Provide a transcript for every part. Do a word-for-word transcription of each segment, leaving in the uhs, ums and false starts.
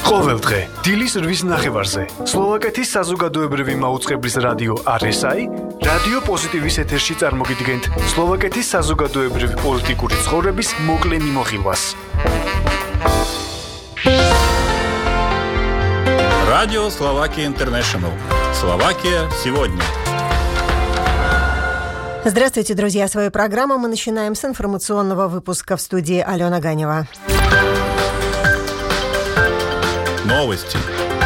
ყოველდღე დილის რვის ნახევარზე სლოვაკეთის საზოგადოებრივი მაუწყებლის რადიო არ ეს აი რადიო პოზიტივის ეთერში წარმოგიდგენთ სლოვაკეთის საზოგადოებრივი პოლიტიკური ცხოვრების მოკლე მიმოხილვას. Радио Словакия Интернешнл. Словакия сегодня. Здравствуйте, друзья. Свою программу мы начинаем с информационного выпуска. В студии Алена Ганева. Новости.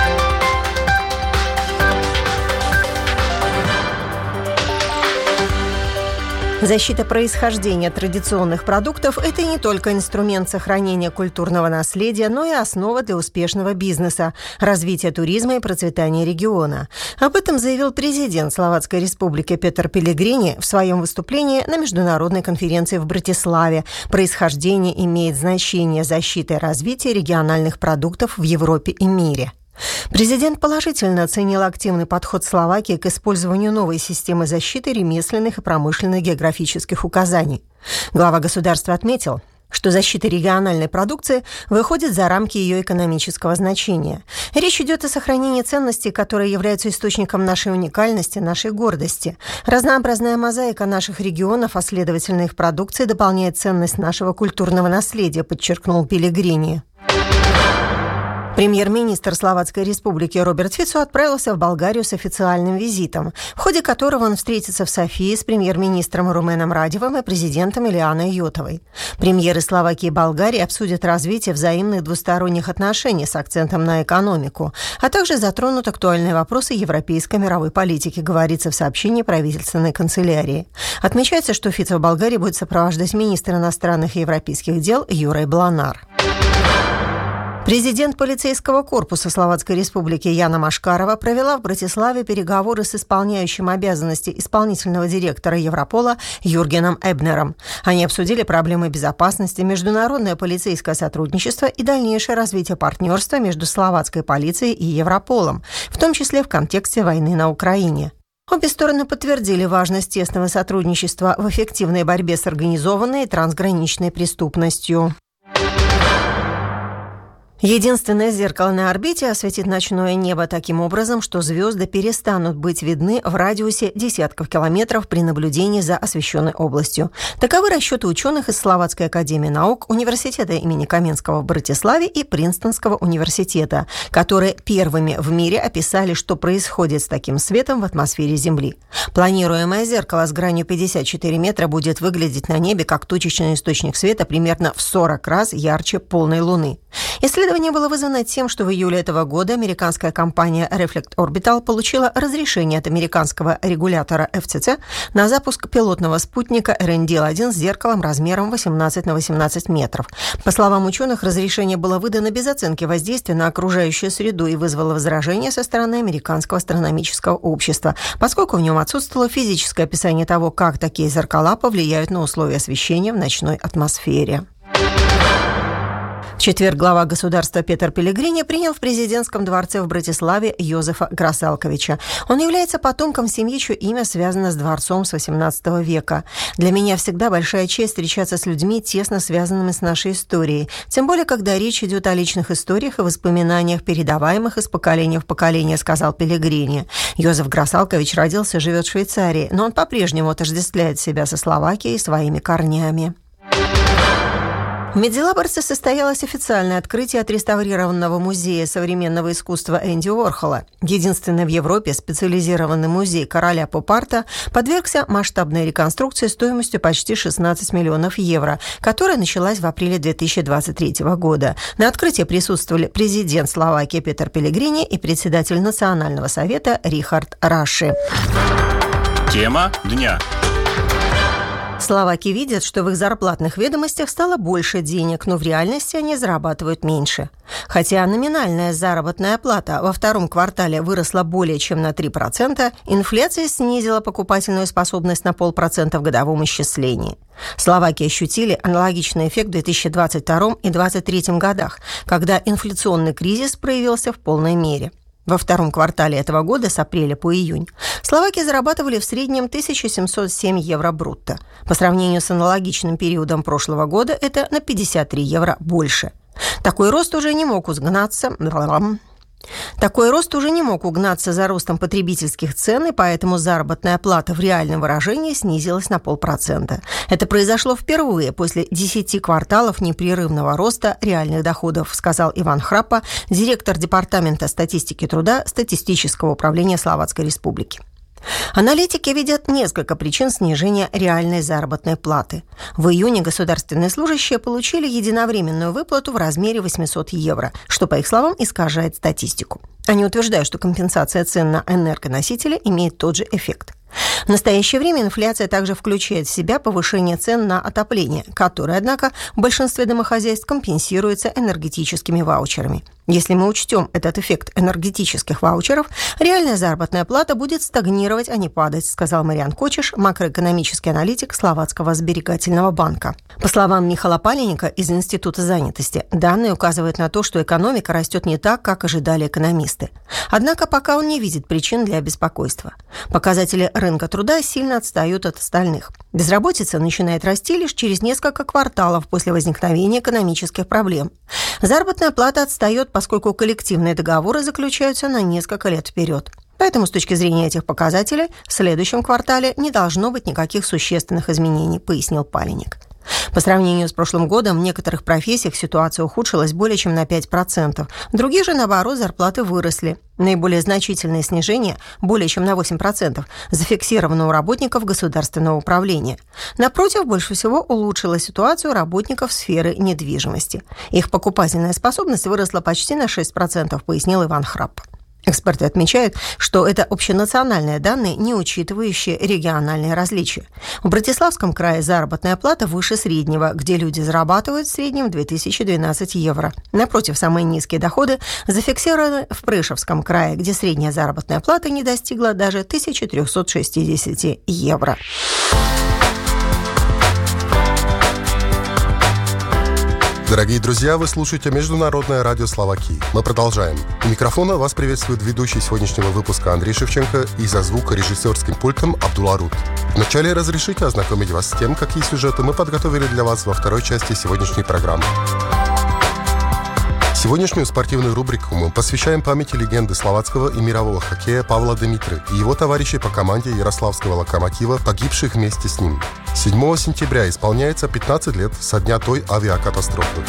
Защита происхождения традиционных продуктов – это не только инструмент сохранения культурного наследия, но и основа для успешного бизнеса, развития туризма и процветания региона. Об этом заявил президент Словацкой Республики Петер Пелегрини в своем выступлении на международной конференции в Братиславе. Происхождение имеет значение защиты и развития региональных продуктов в Европе и мире. Президент положительно оценил активный подход Словакии к использованию новой системы защиты ремесленных и промышленных географических указаний. Глава государства отметил, что защита региональной продукции выходит за рамки ее экономического значения. Речь идет о сохранении ценностей, которые являются источником нашей уникальности, нашей гордости. Разнообразная мозаика наших регионов, а следовательно их продукции, дополняет ценность нашего культурного наследия, подчеркнул Пелегрини. Премьер-министр Словацкой Республики Роберт Фицо отправился в Болгарию с официальным визитом, в ходе которого он встретится в Софии с премьер-министром Руменом Радевым и президентом Илианой Йотовой. Премьеры Словакии и Болгарии обсудят развитие взаимных двусторонних отношений с акцентом на экономику, а также затронут актуальные вопросы европейской мировой политики, говорится в сообщении правительственной канцелярии. Отмечается, что Фицо в Болгарии будет сопровождать министр иностранных и европейских дел Юрий Бланар. Президент полицейского корпуса Словацкой Республики Яна Машкарова провела в Братиславе переговоры с исполняющим обязанности исполнительного директора Европола Юргеном Эбнером. Они обсудили проблемы безопасности, международное полицейское сотрудничество и дальнейшее развитие партнерства между словацкой полицией и Европолом, в том числе в контексте войны на Украине. Обе стороны подтвердили важность тесного сотрудничества в эффективной борьбе с организованной и трансграничной преступностью. Единственное зеркало на орбите осветит ночное небо таким образом, что звезды перестанут быть видны в радиусе десятков километров при наблюдении за освещенной областью. Таковы расчеты ученых из Словацкой академии наук, Университета имени Каменского в Братиславе и Принстонского университета, которые первыми в мире описали, что происходит с таким светом в атмосфере Земли. Планируемое зеркало с гранью пятьдесят четыре метра будет выглядеть на небе как точечный источник света примерно в сорок раз ярче полной Луны. Исследование было вызвано тем, что в июле этого года американская компания Reflect Orbital получила разрешение от американского регулятора эф си си на запуск пилотного спутника эр эн ди эл один с зеркалом размером восемнадцать на восемнадцать метров. По словам ученых, разрешение было выдано без оценки воздействия на окружающую среду и вызвало возражения со стороны Американского астрономического общества, поскольку в нем отсутствовало физическое описание того, как такие зеркала повлияют на условия освещения в ночной атмосфере. В четверг глава государства Петер Пелегрини принял в президентском дворце в Братиславе Йозефа Грасалковича. Он является потомком семьи, чье имя связано с дворцом с восемнадцатого века. Для меня всегда большая честь встречаться с людьми, тесно связанными с нашей историей. Тем более, когда речь идет о личных историях и воспоминаниях, передаваемых из поколения в поколение, сказал Пелегрини. Йозеф Грасалкович родился и живет в Швейцарии, но он по-прежнему отождествляет себя со Словакией и своими корнями. В Медилаборце состоялось официальное открытие отреставрированного музея современного искусства Энди Уорхола. Единственный в Европе специализированный музей короля поп-арта подвергся масштабной реконструкции стоимостью почти шестнадцать миллионов евро, которая началась в апреле две тысячи двадцать третьего года. На открытии присутствовали президент Словакии Петер Пелегрини и председатель Национального совета Рихард Раши. Тема дня. Словаки видят, что в их зарплатных ведомостях стало больше денег, но в реальности они зарабатывают меньше. Хотя номинальная заработная плата во втором квартале выросла более чем на три процента, инфляция снизила покупательную способность на полпроцента в годовом исчислении. Словаки ощутили аналогичный эффект в две тысячи двадцать втором и две тысячи двадцать третьем годах, когда инфляционный кризис проявился в полной мере. Во втором квартале этого года, с апреля по июнь, словаки зарабатывали в среднем тысяча семьсот семь евро брутто. По сравнению с аналогичным периодом прошлого года это на пятьдесят три евро больше. Такой рост уже не мог угнаться... Такой рост уже не мог угнаться за ростом потребительских цен, и поэтому заработная плата в реальном выражении снизилась на полпроцента. Это произошло впервые после десяти кварталов непрерывного роста реальных доходов, сказал Иван Храппа, директор Департамента статистики труда Статистического управления Словацкой Республики. Аналитики видят несколько причин снижения реальной заработной платы. В июне государственные служащие получили единовременную выплату в размере восемьсот евро, что, по их словам, искажает статистику. Они утверждают, что компенсация цен на энергоносители имеет тот же эффект. В настоящее время инфляция также включает в себя повышение цен на отопление, которое, однако, в большинстве домохозяйств компенсируется энергетическими ваучерами. Если мы учтем этот эффект энергетических ваучеров, реальная заработная плата будет стагнировать, а не падать, сказал Мариан Кочиш, макроэкономический аналитик Словацкого сберегательного банка. По словам Михаила Паленика из Института занятости, данные указывают на то, что экономика растет не так, как ожидали экономисты. Однако пока он не видит причин для беспокойства. Показатели рынка труда сильно отстают от остальных. Безработица начинает расти лишь через несколько кварталов после возникновения экономических проблем. Заработная плата отстает, поскольку коллективные договоры заключаются на несколько лет вперед. Поэтому с точки зрения этих показателей в следующем квартале не должно быть никаких существенных изменений, пояснил Паленик. По сравнению с прошлым годом в некоторых профессиях ситуация ухудшилась более чем на пять процентов. В других же, наоборот, зарплаты выросли. Наиболее значительное снижение, более чем на восемь процентов, зафиксировано у работников государственного управления. Напротив, больше всего улучшила ситуацию работников сферы недвижимости. Их покупательная способность выросла почти на шесть процентов, пояснил Иван Храппа. Эксперты отмечают, что это общенациональные данные, не учитывающие региональные различия. В Братиславском крае заработная плата выше среднего, где люди зарабатывают в среднем две тысячи двенадцать евро. Напротив, самые низкие доходы зафиксированы в Прышевском крае, где средняя заработная плата не достигла даже тысяча триста шестьдесят евро. Дорогие друзья, вы слушаете Международное радио Словакии. Мы продолжаем. У микрофона вас приветствует ведущий сегодняшнего выпуска Андрей Шевченко и за звукорежиссерским пультом Абдулла Рут. Вначале разрешите ознакомить вас с тем, какие сюжеты мы подготовили для вас во второй части сегодняшней программы. Сегодняшнюю спортивную рубрику мы посвящаем памяти легенды словацкого и мирового хоккея Павла Демитры и его товарищей по команде Ярославского Локомотива, погибших вместе с ним. седьмого сентября исполняется пятнадцать лет со дня той авиакатастрофы.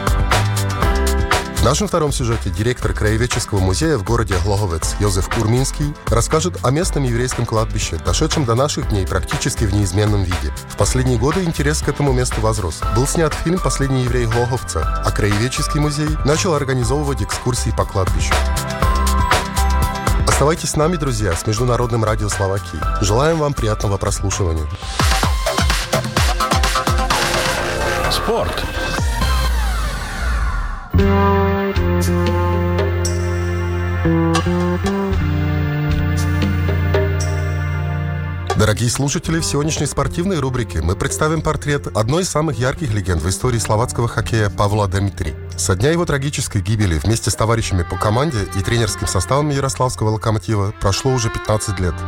В нашем втором сюжете директор краеведческого музея в городе Глоговец Йозеф Курминский расскажет о местном еврейском кладбище, дошедшем до наших дней практически в неизменном виде. В последние годы интерес к этому месту возрос. Был снят фильм «Последний еврей Глоговца», а краеведческий музей начал организовывать экскурсии по кладбищу. Оставайтесь с нами, друзья, с Международным радио Словакии. Желаем вам приятного прослушивания. Спорт. Дорогие слушатели, в сегодняшней спортивной рубрике мы представим портрет одной из самых ярких легенд в истории словацкого хоккея Павла Демитри. Со дня его трагической гибели вместе с товарищами по команде и тренерским составом Ярославского Локомотива прошло уже пятнадцать лет.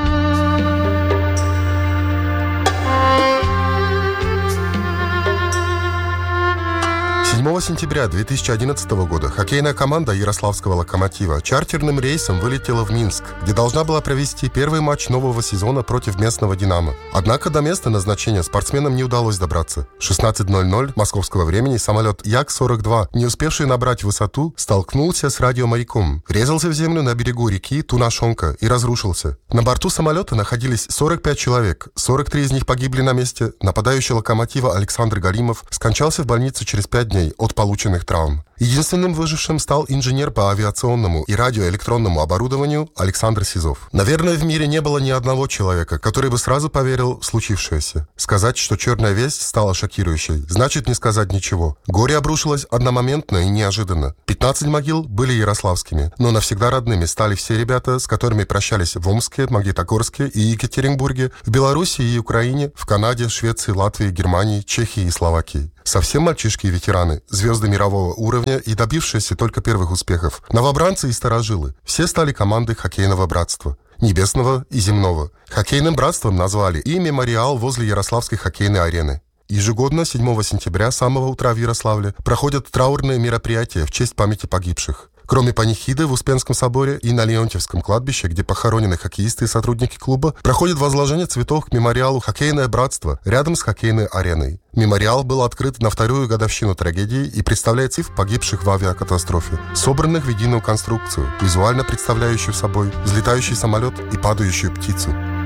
седьмого сентября две тысячи одиннадцатого года хоккейная команда Ярославского Локомотива чартерным рейсом вылетела в Минск, где должна была провести первый матч нового сезона против местного «Динамо». Однако до места назначения спортсменам не удалось добраться. В шестнадцать ноль ноль московского времени самолет Як сорок два, не успевший набрать высоту, столкнулся с радиомаяком, врезался в землю на берегу реки Тунашонка и разрушился. На борту самолета находились сорок пять человек, сорок три из них погибли на месте. Нападающий «Локомотива» Александр Галимов скончался в больнице через пять дней от полученных травм. Единственным выжившим стал инженер по авиационному и радиоэлектронному оборудованию Александр Сизов. Наверное, в мире не было ни одного человека, который бы сразу поверил в случившееся. Сказать, что черная весть стала шокирующей, значит не сказать ничего. Горе обрушилось одномоментно и неожиданно. пятнадцать могил были ярославскими, но навсегда родными стали все ребята, с которыми прощались в Омске, Магнитогорске и Екатеринбурге, в Беларуси и Украине, в Канаде, Швеции, Латвии, Германии, Чехии и Словакии. Совсем мальчишки и ветераны, звезды мирового уровня и добившиеся только первых успехов. Новобранцы и старожилы. Все стали командой хоккейного братства. Небесного и земного. Хоккейным братством назвали и мемориал возле Ярославской хоккейной арены. Ежегодно седьмого сентября с самого утра в Ярославле проходят траурные мероприятия в честь памяти погибших. Кроме панихиды в Успенском соборе и на Леонтьевском кладбище, где похоронены хоккеисты и сотрудники клуба, проходит возложение цветов к мемориалу «Хоккейное братство» рядом с хоккейной ареной. Мемориал был открыт на вторую годовщину трагедии и представляет цифр погибших в авиакатастрофе, собранных в единую конструкцию, визуально представляющую собой взлетающий самолет и падающую птицу.